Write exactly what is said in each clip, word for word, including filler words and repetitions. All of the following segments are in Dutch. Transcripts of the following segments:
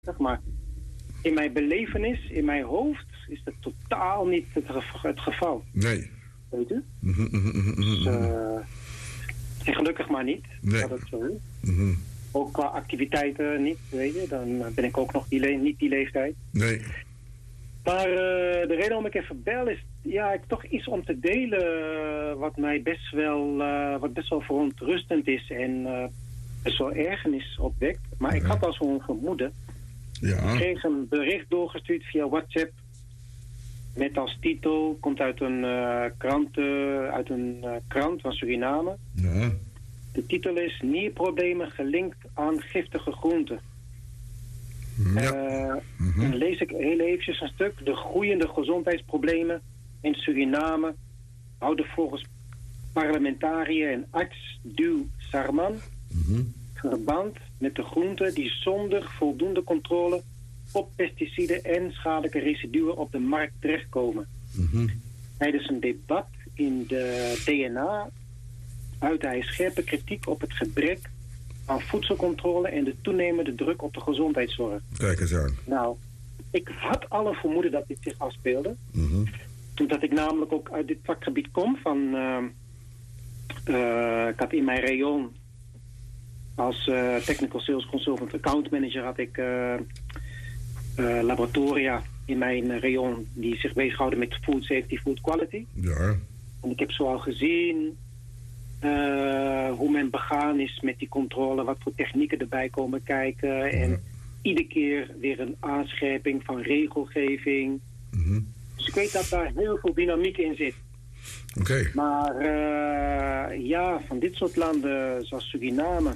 Zeg maar, in mijn belevenis, in mijn hoofd, is dat totaal niet het, het geval. Nee. Weet je? Mm-hmm, mm-hmm, dus, uh, en gelukkig maar niet. Nee. Dat het zo is. Mm-hmm. Ook qua activiteiten niet, weet je. Dan ben ik ook nog die le- niet die leeftijd. Nee. Maar uh, de reden waarom ik even bel is... Ja, ik heb toch iets om te delen uh, wat mij best wel... Uh, wat best wel verontrustend is en uh, best wel ergernis opwekt. Maar ja. Ik had al zo'n vermoeden. Ja. Ik kreeg een bericht doorgestuurd via WhatsApp... met als titel... komt uit een, uh, krant, uh, uit een uh, krant van Suriname. Ja. De titel is... Nierproblemen gelinkt aan giftige groenten. Ja. Uh, mm-hmm. Dan lees ik heel eventjes een stuk. De groeiende gezondheidsproblemen in Suriname houden volgens parlementariër en arts Duw Sarman mm-hmm. verband met de groenten die zonder voldoende controle op pesticiden en schadelijke residuen op de markt terechtkomen. Mm-hmm. Tijdens een debat in de D N A uitte hij scherpe kritiek op het gebrek aan voedselcontrole en de toenemende druk op de gezondheidszorg. Kijk eens aan. Nou, ik had al een vermoeden dat dit zich afspeelde. Mm-hmm. Omdat ik namelijk ook uit dit vakgebied kom van... Uh, uh, ik had in mijn rayon als uh, technical sales consultant account manager had ik uh, uh, laboratoria in mijn rayon die zich bezighouden met food safety, food quality. Ja. En ik heb zoal gezien uh, hoe men begaan is met die controle, wat voor technieken erbij komen kijken. En ja. iedere keer weer een aanscherping van regelgeving. Mm-hmm. Dus ik weet dat daar heel veel dynamiek in zit. Oké. Okay. Maar uh, ja, van dit soort landen zoals Suriname.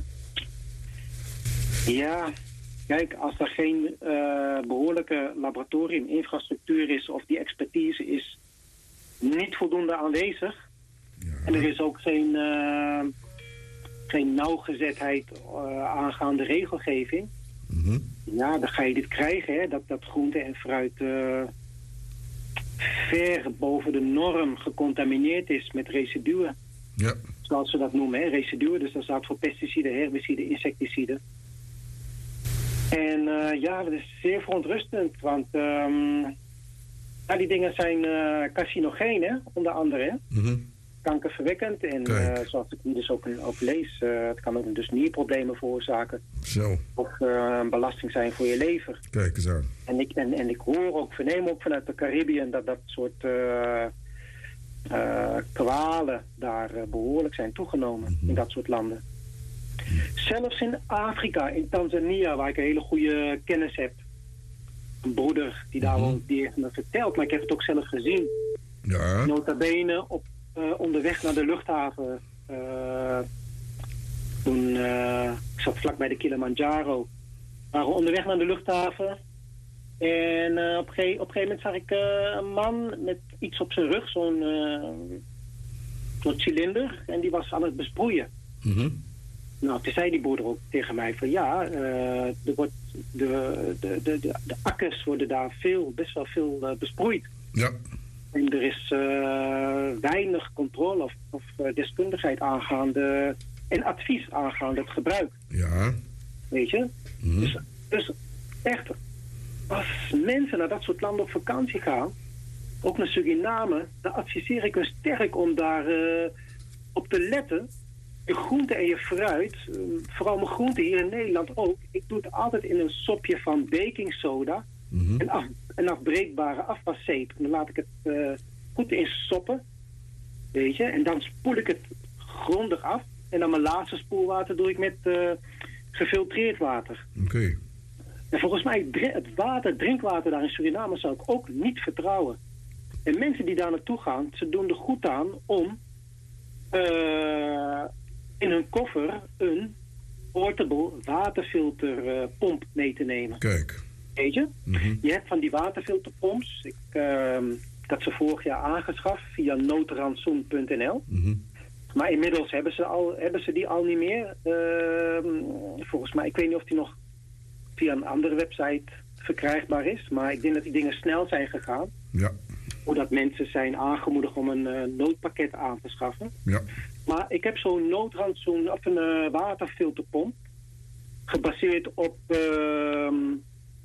Ja, kijk, als er geen uh, behoorlijke laboratoriuminfrastructuur is of die expertise is niet voldoende aanwezig. Ja. En er is ook geen, uh, geen nauwgezetheid uh, aangaande regelgeving. Mm-hmm. Ja, dan ga je dit krijgen, hè, dat, dat groente en fruit uh, ver boven de norm gecontamineerd is met residuen. Ja. Zoals ze dat noemen, hè, residuen. Dus dat staat voor pesticiden, herbiciden, insecticiden. En uh, ja, dat is zeer verontrustend, want um, ja, die dingen zijn uh, carcinogeen, hè, onder andere. Hè. Mm-hmm. Kankerverwekkend en uh, zoals ik hier dus ook, ook lees, uh, het kan ook dus nierproblemen veroorzaken. Zo. Of uh, een belasting zijn voor je lever. Kijk eens aan. En ik, en, en ik hoor ook, verneem ook vanuit de Caribiën dat dat soort uh, uh, kwalen daar uh, behoorlijk zijn toegenomen mm-hmm. in dat soort landen. Mm-hmm. Zelfs in Afrika, in Tanzania, waar ik een hele goede kennis heb. Een broeder die daar mm-hmm. woont, die heeft me verteld, maar ik heb het ook zelf gezien. Ja. Nota bene op Uh, onderweg naar de luchthaven. Uh, toen, uh, ik zat vlak bij de Kilimanjaro. We waren onderweg naar de luchthaven. En uh, op, ge- op een gegeven moment zag ik uh, een man met iets op zijn rug. Zo'n uh, soort cilinder. En die was aan het besproeien. Mm-hmm. Nou, toen zei die broeder ook tegen mij van ja, uh, er wordt de, de, de, de, de akkers worden daar veel, best wel veel uh, besproeid. Ja. En er is uh, weinig controle of, of uh, deskundigheid aangaande en advies aangaande het gebruik. Ja. Weet je? Mm-hmm. Dus, dus echt, als mensen naar dat soort landen op vakantie gaan, ook naar Suriname, dan adviseer ik hun sterk om daar uh, op te letten. Je groente en je fruit, uh, vooral mijn groente hier in Nederland ook, ik doe het altijd in een sopje van baking soda. Mm-hmm. En af, een afbreekbare afwaszeep. En dan laat ik het uh, goed in soppen. Weet je. En dan spoel ik het grondig af. En dan mijn laatste spoelwater doe ik met uh, gefiltreerd water. Oké. Okay. En volgens mij het water, drinkwater daar in Suriname zou ik ook niet vertrouwen. En mensen die daar naartoe gaan, ze doen er goed aan om uh, in hun koffer een portable waterfilterpomp uh, mee te nemen. Kijk. Weet je? Mm-hmm. Je hebt van die waterfilterpomps. Ik, uh, ik had ze vorig jaar aangeschaft via noodrantsoen punt n l. Mm-hmm. Maar inmiddels hebben ze, al, hebben ze die al niet meer. Uh, volgens mij, ik weet niet of die nog via een andere website verkrijgbaar is. Maar ik denk dat die dingen snel zijn gegaan. Ja. Hoe mensen zijn aangemoedigd om een uh, noodpakket aan te schaffen. Ja. Maar ik heb zo'n noodrantsoen of een uh, waterfilterpomp. Gebaseerd op... Uh,